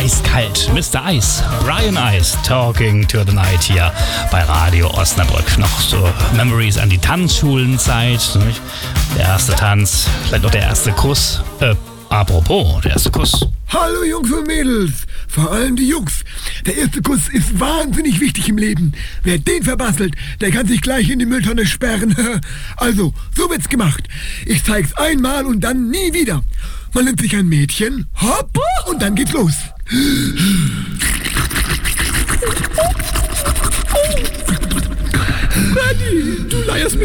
eiskalt. Mr. Ice, Brian Ice, Talking to the Night hier bei Radio Osnabrück. Noch so Memories an die Tanzschulenzeit. Nicht? Der erste Tanz, vielleicht noch der erste Kuss. Apropos, der erste Kuss. Hallo Jungs und Mädels, vor allem die Jungs. Der erste Kuss ist wahnsinnig wichtig im Leben. Wer den verbasselt, der kann sich gleich in die Mülltonne sperren. Also, so wird's gemacht. Ich zeig's einmal und dann nie wieder. Man nimmt sich ein Mädchen, hopp, und dann geht's los. Bernie, du leierst mir